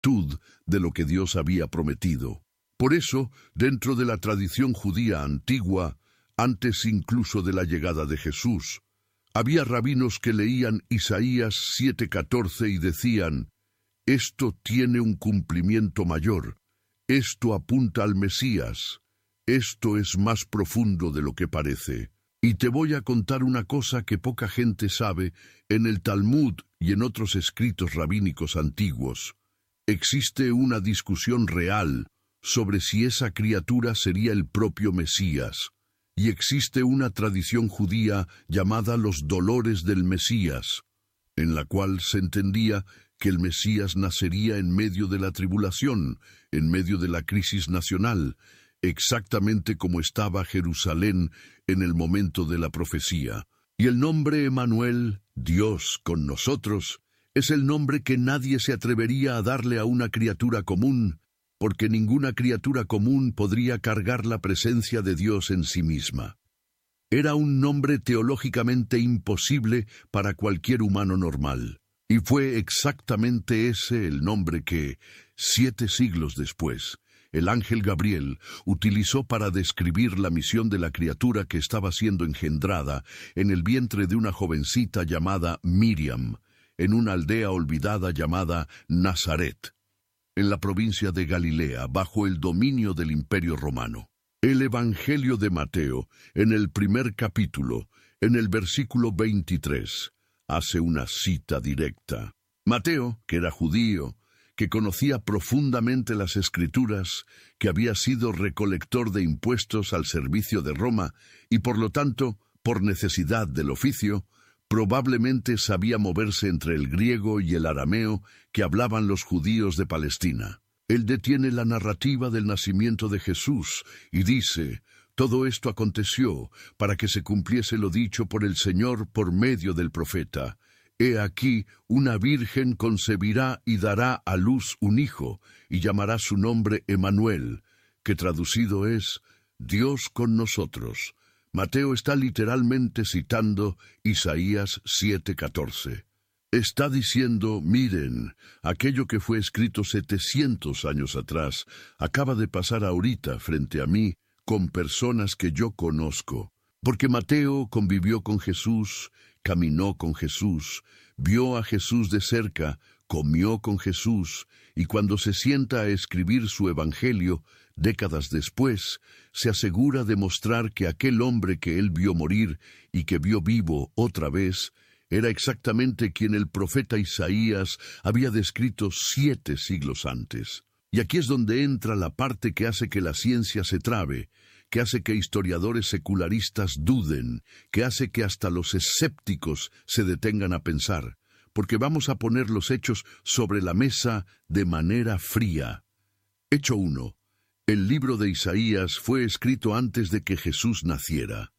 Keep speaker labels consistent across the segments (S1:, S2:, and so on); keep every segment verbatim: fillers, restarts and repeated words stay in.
S1: virtud de lo que Dios había prometido. Por eso, dentro de la tradición judía antigua, antes incluso de la llegada de Jesús, había rabinos que leían Isaías siete catorce y decían: esto tiene un cumplimiento mayor, esto apunta al Mesías, esto es más profundo de lo que parece. Y te voy a contar una cosa que poca gente sabe. En el Talmud y en otros escritos rabínicos antiguos, existe una discusión real sobre si esa criatura sería el propio Mesías, y existe una tradición judía llamada los dolores del Mesías, en la cual se entendía que el Mesías nacería en medio de la tribulación, en medio de la crisis nacional, exactamente como estaba Jerusalén en el momento de la profecía. Y el nombre Emanuel, Dios con nosotros, es el nombre que nadie se atrevería a darle a una criatura común, porque ninguna criatura común podría cargar la presencia de Dios en sí misma. Era un nombre teológicamente imposible para cualquier humano normal, y fue exactamente ese el nombre que, siete siglos después, el ángel Gabriel utilizó para describir la misión de la criatura que estaba siendo engendrada en el vientre de una jovencita llamada Miriam, en una aldea olvidada llamada Nazaret, en la provincia de Galilea, bajo el dominio del Imperio Romano. El Evangelio de Mateo, en el primer capítulo, en el versículo veintitrés, hace una cita directa. Mateo, que era judío, que conocía profundamente las Escrituras, que había sido recolector de impuestos al servicio de Roma, y por lo tanto, por necesidad del oficio, probablemente sabía moverse entre el griego y el arameo que hablaban los judíos de Palestina. Él detiene la narrativa del nacimiento de Jesús y dice: todo esto aconteció para que se cumpliese lo dicho por el Señor por medio del profeta. He aquí, una virgen concebirá y dará a luz un hijo, y llamará su nombre Emanuel, que traducido es Dios con nosotros. Mateo está literalmente citando Isaías siete catorce. Está diciendo: miren, aquello que fue escrito setecientos años atrás acaba de pasar ahorita frente a mí con personas que yo conozco. Porque Mateo convivió con Jesús, caminó con Jesús, vio a Jesús de cerca, comió con Jesús, y cuando se sienta a escribir su evangelio, décadas después, se asegura de mostrar que aquel hombre que él vio morir y que vio vivo otra vez, era exactamente quien el profeta Isaías había descrito siete siglos antes. Y aquí es donde entra la parte que hace que la ciencia se trabe, que hace que historiadores secularistas duden, que hace que hasta los escépticos se detengan a pensar, porque vamos a poner los hechos sobre la mesa de manera fría. Hecho uno. El libro de Isaías fue escrito antes de que Jesús naciera.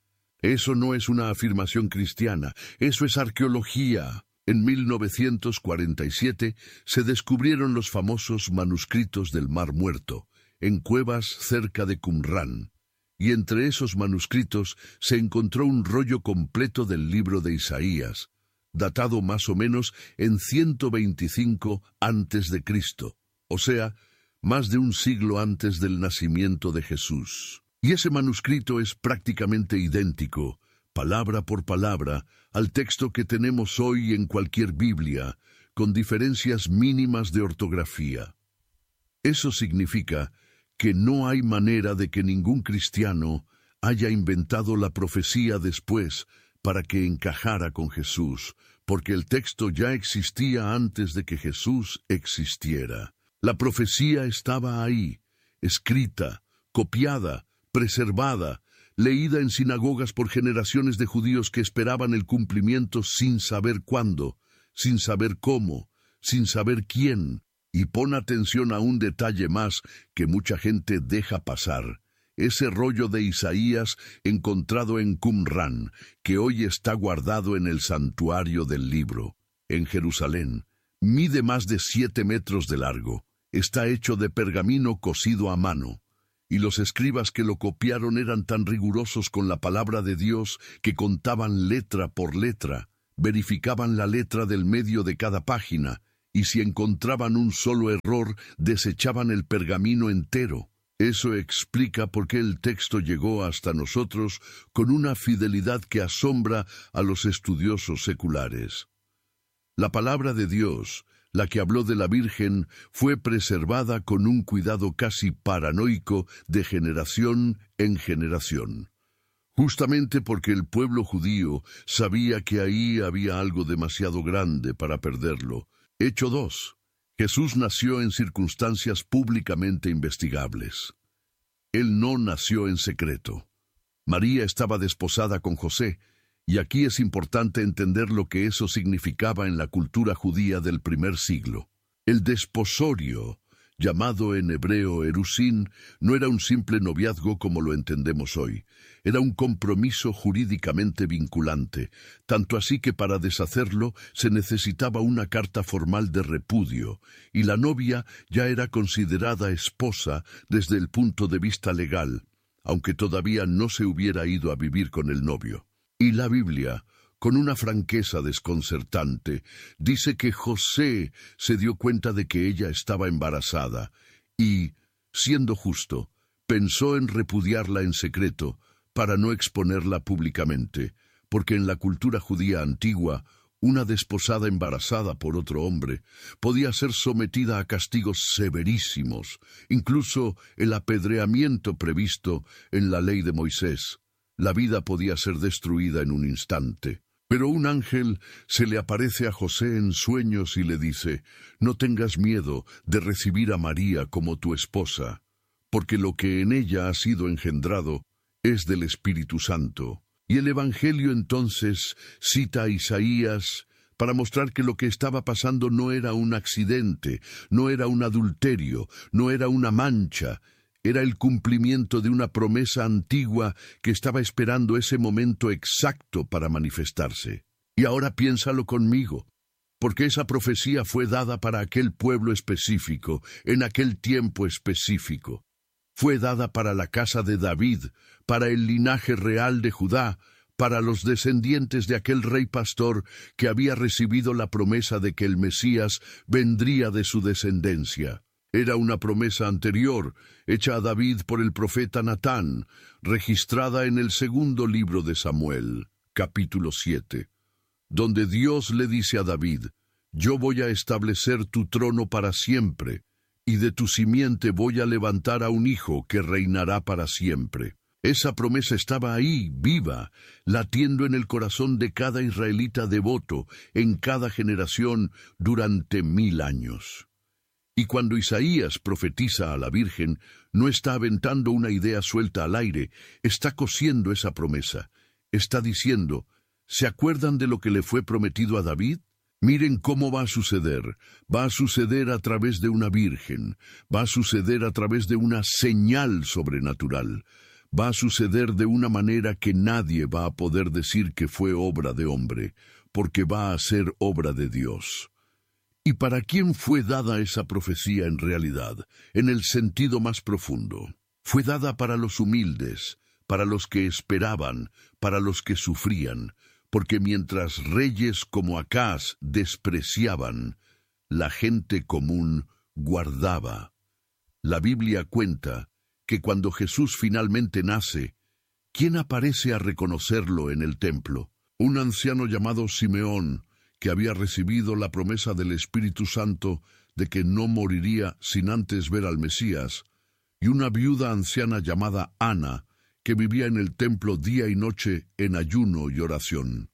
S1: Eso no es una afirmación cristiana, eso es arqueología. En mil novecientos cuarenta y siete se descubrieron los famosos manuscritos del Mar Muerto, en cuevas cerca de Qumrán, y entre esos manuscritos se encontró un rollo completo del libro de Isaías, datado más o menos en ciento veinticinco antes de Cristo, o sea, más de un siglo antes del nacimiento de Jesús. Y ese manuscrito es prácticamente idéntico, palabra por palabra, al texto que tenemos hoy en cualquier Biblia, con diferencias mínimas de ortografía. Eso significa que no hay manera de que ningún cristiano haya inventado la profecía después para que encajara con Jesús, porque el texto ya existía antes de que Jesús existiera. La profecía estaba ahí, escrita, copiada, preservada, leída en sinagogas por generaciones de judíos que esperaban el cumplimiento sin saber cuándo, sin saber cómo, sin saber quién. Y pon atención a un detalle más que mucha gente deja pasar. Ese rollo de Isaías encontrado en Qumrán, que hoy está guardado en el santuario del libro, en Jerusalén, mide más de siete metros de largo. Está hecho de pergamino cosido a mano. Y los escribas que lo copiaron eran tan rigurosos con la palabra de Dios que contaban letra por letra, verificaban la letra del medio de cada página, y si encontraban un solo error, desechaban el pergamino entero. Eso explica por qué el texto llegó hasta nosotros con una fidelidad que asombra a los estudiosos seculares. La palabra de Dios, la que habló de la Virgen, fue preservada con un cuidado casi paranoico de generación en generación. Justamente porque el pueblo judío sabía que ahí había algo demasiado grande para perderlo. Hecho dos. Jesús nació en circunstancias públicamente investigables. Él no nació en secreto. María estaba desposada con José, y aquí es importante entender lo que eso significaba en la cultura judía del primer siglo. El desposorio, llamado en hebreo erusín, no era un simple noviazgo como lo entendemos hoy. Era un compromiso jurídicamente vinculante, tanto así que para deshacerlo se necesitaba una carta formal de repudio, y la novia ya era considerada esposa desde el punto de vista legal, aunque todavía no se hubiera ido a vivir con el novio. Y la Biblia, con una franqueza desconcertante, dice que José se dio cuenta de que ella estaba embarazada y, siendo justo, pensó en repudiarla en secreto para no exponerla públicamente, porque en la cultura judía antigua, una desposada embarazada por otro hombre podía ser sometida a castigos severísimos, incluso el apedreamiento previsto en la ley de Moisés. La vida podía ser destruida en un instante. Pero un ángel se le aparece a José en sueños y le dice: «No tengas miedo de recibir a María como tu esposa, porque lo que en ella ha sido engendrado es del Espíritu Santo». Y el Evangelio entonces cita a Isaías para mostrar que lo que estaba pasando no era un accidente, no era un adulterio, no era una mancha. Era el cumplimiento de una promesa antigua que estaba esperando ese momento exacto para manifestarse. Y ahora piénsalo conmigo, porque esa profecía fue dada para aquel pueblo específico, en aquel tiempo específico. Fue dada para la casa de David, para el linaje real de Judá, para los descendientes de aquel rey pastor que había recibido la promesa de que el Mesías vendría de su descendencia. Era una promesa anterior, hecha a David por el profeta Natán, registrada en el segundo libro de Samuel, capítulo siete, donde Dios le dice a David: «Yo voy a establecer tu trono para siempre, y de tu simiente voy a levantar a un hijo que reinará para siempre». Esa promesa estaba ahí, viva, latiendo en el corazón de cada israelita devoto, en cada generación, durante mil años. Y cuando Isaías profetiza a la Virgen, no está aventando una idea suelta al aire, está cosiendo esa promesa. Está diciendo: ¿se acuerdan de lo que le fue prometido a David? Miren cómo va a suceder. Va a suceder a través de una virgen. Va a suceder a través de una señal sobrenatural. Va a suceder de una manera que nadie va a poder decir que fue obra de hombre, porque va a ser obra de Dios. ¿Y para quién fue dada esa profecía en realidad, en el sentido más profundo? Fue dada para los humildes, para los que esperaban, para los que sufrían, porque mientras reyes como Acaz despreciaban, la gente común guardaba. La Biblia cuenta que cuando Jesús finalmente nace, ¿quién aparece a reconocerlo en el templo? Un anciano llamado Simeón, que había recibido la promesa del Espíritu Santo de que no moriría sin antes ver al Mesías, y una viuda anciana llamada Ana, que vivía en el templo día y noche en ayuno y oración.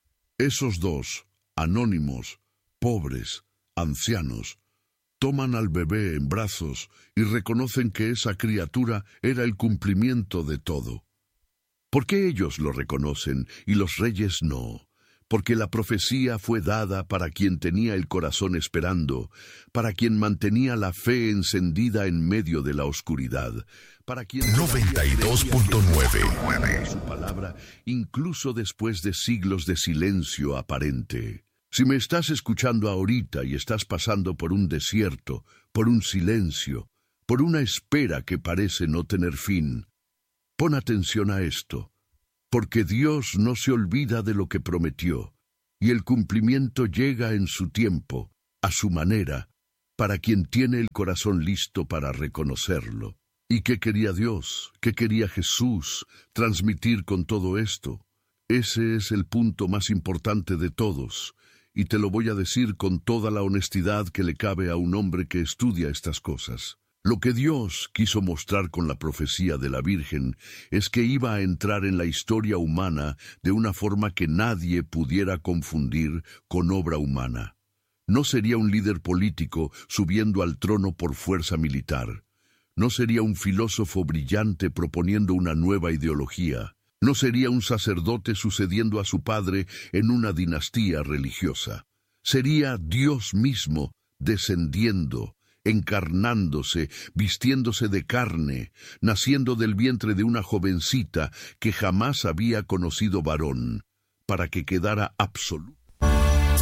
S1: Esos dos, anónimos, pobres, ancianos, toman al bebé en brazos y reconocen que esa criatura era el cumplimiento de todo. ¿Por qué ellos lo reconocen y los reyes no? Porque la profecía fue dada para quien tenía el corazón esperando, para quien mantenía la fe encendida en medio de la oscuridad, para quien
S2: noventa y dos punto nueve
S1: su palabra, incluso después de siglos de silencio aparente. Si me estás escuchando ahorita y estás pasando por un desierto, por un silencio, por una espera que parece no tener fin, pon atención a esto. Porque Dios no se olvida de lo que prometió, y el cumplimiento llega en su tiempo, a su manera, para quien tiene el corazón listo para reconocerlo. ¿Y qué quería Dios? ¿Qué quería Jesús transmitir con todo esto? Ese es el punto más importante de todos, y te lo voy a decir con toda la honestidad que le cabe a un hombre que estudia estas cosas. Lo que Dios quiso mostrar con la profecía de la Virgen es que iba a entrar en la historia humana de una forma que nadie pudiera confundir con obra humana. No sería un líder político subiendo al trono por fuerza militar. No sería un filósofo brillante proponiendo una nueva ideología. No sería un sacerdote sucediendo a su padre en una dinastía religiosa. Sería Dios mismo descendiendo, encarnándose, vistiéndose de carne, naciendo del vientre de una jovencita que jamás había conocido varón, para que quedara absoluto.